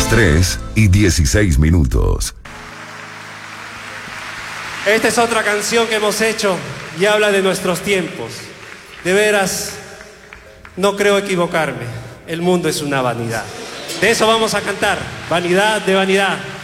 3:16. Esta es otra canción que hemos hecho y habla de nuestros tiempos. De veras, no creo equivocarme. El mundo es una vanidad. De eso vamos a cantar. Vanidad de vanidad.